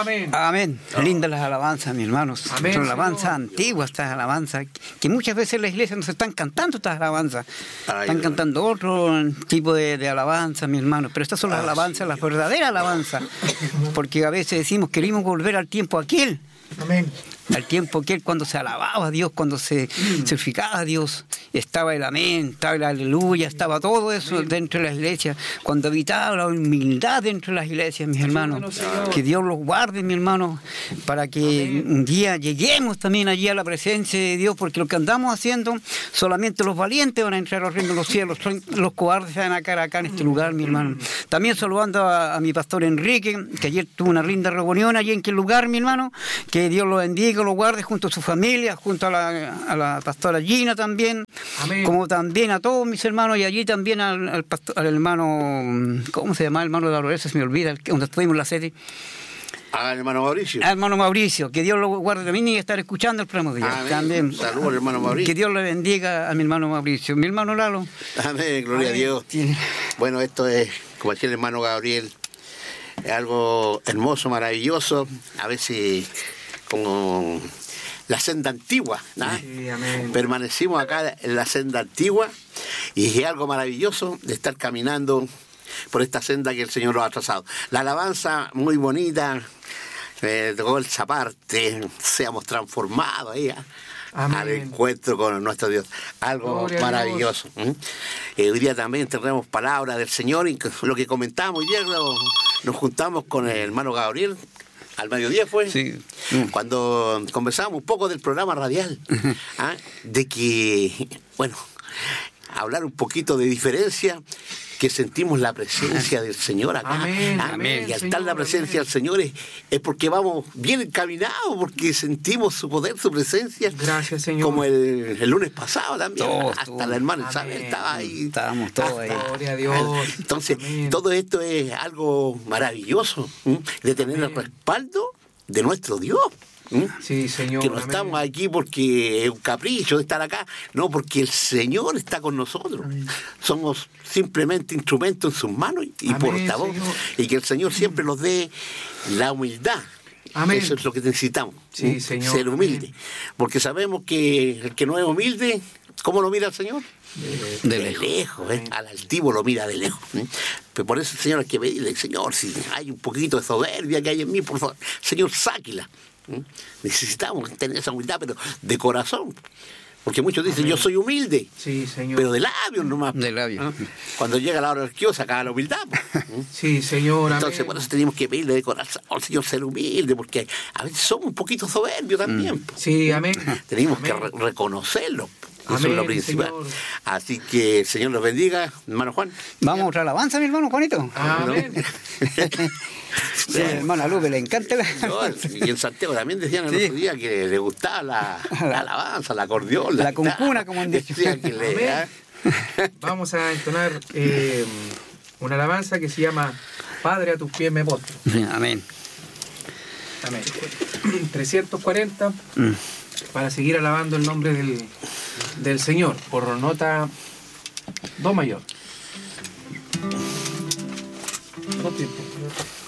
Amén. Amén. Lindas las alabanzas, mis hermanos. Amén, Son alabanzas Señor. antiguas, estas alabanzas, que muchas veces en la iglesia no se están cantando estas alabanzas. Están cantando otro tipo de alabanzas, mis hermanos. Pero estas son las alabanzas, las verdaderas alabanzas. Porque a veces decimos, queremos volver al tiempo aquel. Amén. Al tiempo aquel cuando se alababa a Dios, cuando se certificaba a Dios, estaba el amén, estaba el aleluya, estaba todo eso dentro de las iglesias, cuando habitaba la humildad dentro de las iglesias, mis hermanos. Que Dios los guarde, mis hermanos, para que un día lleguemos también allí a la presencia de Dios, porque lo que andamos haciendo, solamente los valientes van a entrar al reino de los cielos, los cobardes se van a quedar acá en este lugar, mi hermano. También saludando a mi pastor Enrique, que ayer tuvo una linda reunión allí en aquel lugar, mi hermano, que Dios lo bendiga, lo guarde junto a su familia, junto a la pastora Gina también, Amén. como también a todos mis hermanos, y allí también al hermano, ¿cómo se llama? El hermano de la Lorenza, se me olvida, donde estuvimos en la sede. Al hermano Mauricio. Al hermano Mauricio, que Dios lo guarde también y estar escuchando el programa de Dios. También. Saludos al hermano Mauricio. Que Dios le bendiga a mi hermano Mauricio. Mi hermano Lalo. Amén, gloria a Dios. Bueno, esto es, como decía el hermano Gabriel, es algo hermoso, maravilloso. A veces como la senda antigua, ¿no? Sí, amén. Permanecimos acá en la senda antigua y es algo maravilloso de estar caminando por esta senda que el Señor nos ha trazado. La alabanza muy bonita, tocó esa parte, seamos transformados ahí al encuentro con nuestro Dios. Algo Gloria maravilloso. Hoy día también tendremos palabras del Señor y lo que comentamos hoy día nos juntamos con el hermano Gabriel. Al mediodía fue, Sí. Cuando conversábamos un poco del programa radial, de que, bueno, hablar un poquito de diferencia, que sentimos la presencia del Señor acá. Amén, amén, Y al Señor, estar la presencia del Señor es porque vamos bien encaminados, porque sentimos su poder, su presencia. Gracias, Señor. Como el lunes pasado también. Todos, hasta todos. la hermana Amén. Isabel estaba ahí. Estábamos todos ahí. Gloria a Dios. Entonces, Amén. todo esto es algo maravilloso, de tener el Amén. respaldo de nuestro Dios. Sí, Señor. Que no amén. estamos aquí porque es un capricho de estar acá, no, porque el Señor está con nosotros. Somos simplemente instrumentos en sus manos y Amén, portavoz. Señor. Y que el Señor siempre nos dé la humildad. Amén. Eso es lo que necesitamos. Sí, Señor. Ser humilde. Amén. Porque sabemos que el que no es humilde, ¿cómo lo mira el Señor? De lejos, al altivo lo mira de lejos. Pero por eso el Señor hay que pedirle, Señor, si hay un poquito de soberbia que hay en mí, por favor, Señor, sáquela. Necesitamos tener esa humildad, pero de corazón. Porque muchos dicen, Amén. yo soy humilde, Sí, Señor. pero de labios nomás. De labios. Cuando llega la hora del kiosco, se acaba la humildad. Sí, Señor. Entonces, amén. por eso tenemos que pedirle de corazón al Señor ser humilde, porque a veces somos un poquito soberbios también. Sí, amén. Tenemos Amén. que reconocerlo. Eso Amén, es lo principal. Señor. Así que el Señor los bendiga, hermano Juan. Vamos a otra alabanza, mi hermano Juanito. Amén. Sí, hermano Lupe, le encanta la Y en Santiago también decían el Sí. otro día que le gustaba la alabanza, la acordeón, La guitarra. cuncuna, como han dicho. Decían que Amén. Vamos a entonar una alabanza que se llama Padre, a tus pies me postro. Amén. Amén. 340 para seguir alabando el nombre del Señor por nota do mayor. No tiempo.